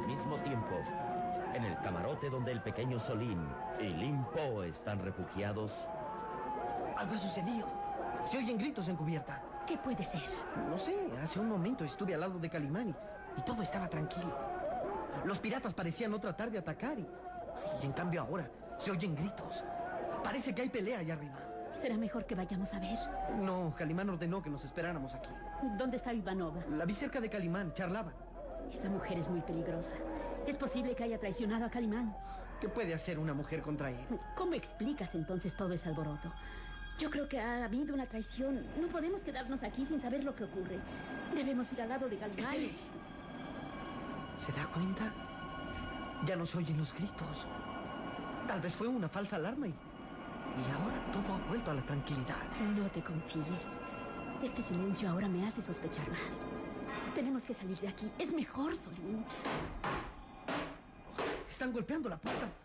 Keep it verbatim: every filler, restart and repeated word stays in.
al mismo tiempo. En el camarote donde el pequeño Solín y Limpo están refugiados. Algo ha sucedido. Se oyen gritos en cubierta. ¿Qué puede ser? No sé, hace un momento estuve al lado de Calimán y, y todo estaba tranquilo. Los piratas parecían no tratar de atacar y, y en cambio ahora se oyen gritos. Parece que hay pelea allá arriba. Será mejor que vayamos a ver. No, Calimán ordenó que nos esperáramos aquí. ¿Dónde está Ivanova? La vi cerca de Calimán, charlaban. Esa mujer es muy peligrosa. Es posible que haya traicionado a Calimán. ¿Qué puede hacer una mujer contra él? ¿Cómo explicas entonces todo ese alboroto? Yo creo que ha habido una traición. No podemos quedarnos aquí sin saber lo que ocurre. Debemos ir al lado de Calimán. Espere. ¿Se da cuenta? Ya no se oyen los gritos. Tal vez fue una falsa alarma y... y ahora todo ha vuelto a la tranquilidad. No te confíes. Este silencio ahora me hace sospechar más. Tenemos que salir de aquí. Es mejor, Solín. Están golpeando la puerta.